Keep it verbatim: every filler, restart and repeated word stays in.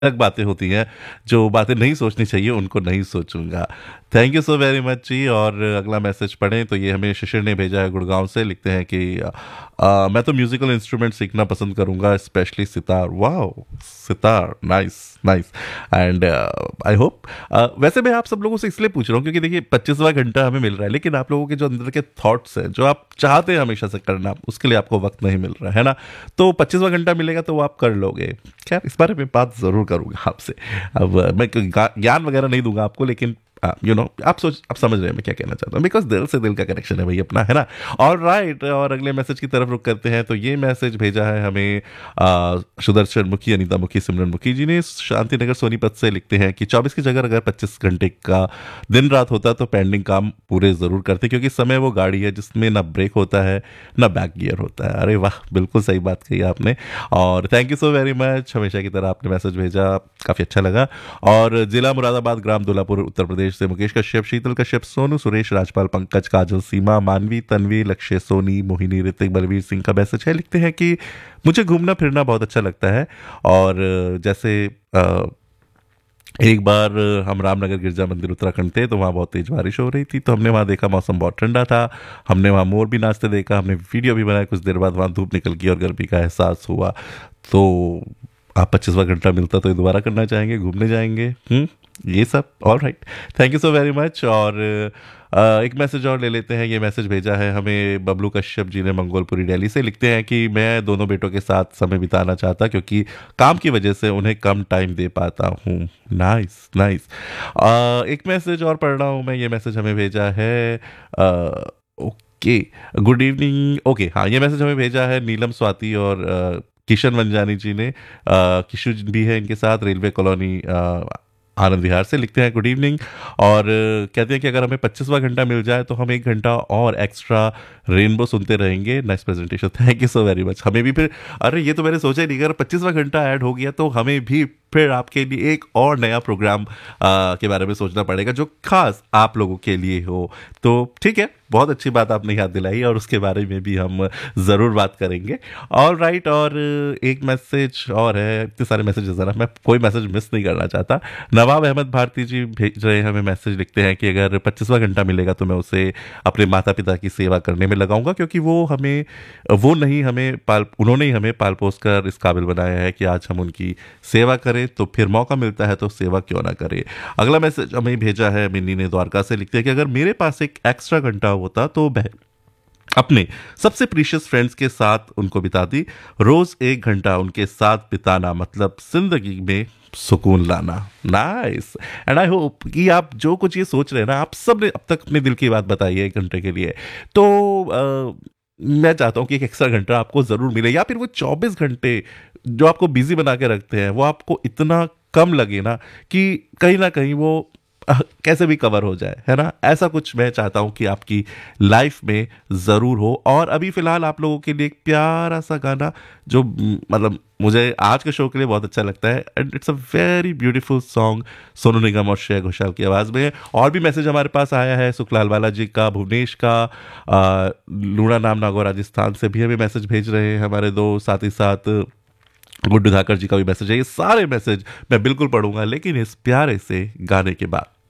अलग बातें होती हैं, जो बातें नहीं सोचनी चाहिए उनको नहीं सोचूंगा। Thank you so very much जी। और अगला मैसेज पढ़ें तो ये हमें शिशिर ने भेजा है गुड़गांव से। लिखते हैं कि अ, मैं तो म्यूजिकल इंस्ट्रूमेंट सीखना पसंद करूंगा, specially sitar. Wow, sitar, nice nice. And I hope, वैसे मैं आप सब लोगों से इसलिए पूछ रहा हूँ क्योंकि देखिए पच्चीसवां घंटा हमें मिल रहा है, लेकिन आप लोगों के जो अंदर के थॉट्स हैं, जो आप चाहते हैं हमेशा से करना, उसके लिए आपको वक्त नहीं मिल रहा है ना। तो पच्चीसवां घंटा मिलेगा तो वो आप कर लोगे। खैर, इस बारे में बात जरूर करूंगा आपसे। अब अ, मैं कोई गा- ज्ञान वगैरह नहीं दूंगा आपको, लेकिन यू नो आप सोच आप समझ रहे हैं मैं क्या कहना चाहता हूँ, बिकॉज दिल से दिल का कनेक्शन है भाई अपना, है ना। और राइट, और अगले मैसेज की तरफ रुक करते हैं। तो ये मैसेज भेजा है हमें अ, सुदर्शन मुखी, अनीता मुखी, सिमरन मुखी जी ने शांति नगर सोनीपत से। लिखते हैं कि चौबीस की जगह अगर पच्चीस घंटे का दिन रात होता तो पेंडिंग काम पूरे जरूर करते, क्योंकि समय वो गाड़ी है जिसमें ना ब्रेक होता है ना बैक गियर होता है। अरे वाह, बिल्कुल सही बात कही आपने। और thank you so very much, हमेशा की तरह आपने मैसेज भेजा, काफ़ी अच्छा लगा। और जिला मुरादाबाद, ग्राम दुल्लापुर, उत्तर प्रदेश से मुकेश कश्यप, शीतल कश्यप, सोनू, सुरेश, राजपाल, पंकज, काजल, सीमा, मानवी, तन्वी, लक्ष्य, सोनी, मोहिनी, ऋतिक, बलवीर सिंह का मैसेज है। लिखते हैं कि मुझे घूमना फिरना बहुत अच्छा लगता है, और जैसे अ, एक बार हम रामनगर गिरजा मंदिर उत्तराखंड थे, तो वहाँ बहुत तेज बारिश हो रही थी, तो हमने वहाँ देखा मौसम बहुत ठंडा था। हमने वहाँ मोर भी नाचते देखा, हमने वीडियो भी बनाया। कुछ देर बाद वहाँ धूप निकल गई और गर्मी का एहसास हुआ। तो आप पच्चीसवां घंटा मिलता तो ये दोबारा करना चाहेंगे, घूमने जाएंगे, हम्म ये सब। All right, thank you so very much. और अ, एक मैसेज और ले लेते हैं। ये मैसेज भेजा है हमें बबलू कश्यप जी ने मंगोलपुरी दिल्ली से। लिखते हैं कि मैं दोनों बेटों के साथ समय बिताना चाहता, क्योंकि काम की वजह से उन्हें कम टाइम दे पाता हूँ। Nice nice. एक मैसेज और पढ़ रहा हूँ मैं। ये मैसेज हमें भेजा है अ, ओके, गुड इवनिंग। ओके, हाँ, ये मैसेज हमें भेजा है नीलम, स्वाति और अ, किशन वंजानी जी ने। अ, किशु भी है इनके साथ, रेलवे कॉलोनी अ, आनंद विहार से। लिखते हैं गुड इवनिंग, और अ, कहते हैं कि अगर हमें पच्चीसवां घंटा मिल जाए तो हम एक घंटा और एक्स्ट्रा रेनबो सुनते रहेंगे। Nice presentation, thank you so very much. हमें भी फिर, अरे ये तो मैंने सोचा ही नहीं, अगर पच्चीसवां घंटा ऐड हो गया तो हमें भी फिर आपके लिए एक और नया प्रोग्राम आ, के बारे में सोचना पड़ेगा, जो खास आप लोगों के लिए हो। तो ठीक है, बहुत अच्छी बात आपने याद दिलाई, और उसके बारे में भी हम ज़रूर बात करेंगे। और राइट, और एक मैसेज और है। इतने सारे मैसेजेस हैं ना, मैं कोई मैसेज मिस नहीं करना चाहता। नवाब अहमद भारती जी भेज रहे हैं हमें मैसेज। लिखते हैं कि अगर पच्चीसवां घंटा मिलेगा तो मैं उसे अपने माता पिता की सेवा करने में लगाऊंगा, क्योंकि वो हमें वो नहीं हमें पाल उन्होंने ही हमें पाल पोस कर इस काबिल बनाया है कि आज हम उनकी सेवा करें, तो फिर मौका मिलता है तो सेवा क्यों ना करें। अगला मैसेज हमें भेजा है मिन्नी ने द्वारका से। लिखते हैं कि अगर मेरे पास एक एक्स्ट्रा घंटा होता तो मैं अपने सबसे प्रीशियस फ्रेंड्स के साथ उनको बिताती। रोज एक घंटा उनके साथ बिताना मतलब जिंदगी में सुकून लाना। नाइस। एंड आई होप कि आप जो कुछ ये सोच रहे हैं ना, आप सब ने अब तक अपने दिल की बात बताई है एक घंटे के लिए। तो अ, मैं चाहता हूँ कि एक एक्स्ट्रा घंटा आपको जरूर मिले, या फिर वो चौबीस घंटे जो आपको बिजी बना के रखते हैं वो आपको इतना कम लगे ना कि कहीं ना कहीं वो अह, कैसे भी कवर हो जाए, है ना। ऐसा कुछ मैं चाहता हूं कि आपकी लाइफ में ज़रूर हो। और अभी फ़िलहाल आप लोगों के लिए एक प्यारा सा गाना, जो म, मतलब मुझे आज के शो के लिए बहुत अच्छा लगता है, and it's a very beautiful song, Sonu Nigam और श्रेया घोषाल की आवाज़ में है। और भी मैसेज हमारे पास आया है सुखलाल वाला जी का, भुवनेश का, आ, लूणा नाम नागौर राजस्थान से भी हमें मैसेज भेज रहे हैं हमारे दो। साथ ही साथ गुड्डू धाकर जी का भी मैसेज है। ये सारे मैसेज मैं बिल्कुल पढ़ूंगा, लेकिन इस प्यारे से गाने के बाद।